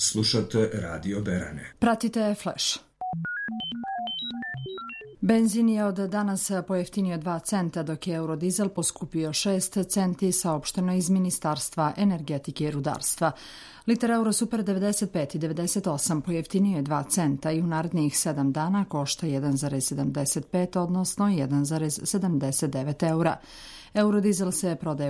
Slušate Radio Berane. Pratite Flash. Benzin je od danas pojeftinio 2 centa, dok je eurodizel poskupio 6 centi, saopšteno iz Ministarstva energetike i rudarstva. Litar Eurosuper 95 i 98 pojeftinio je 2 centa i u narednih 7 dana košta 1,75, odnosno 1,79 eura. Eurodizel se prodaje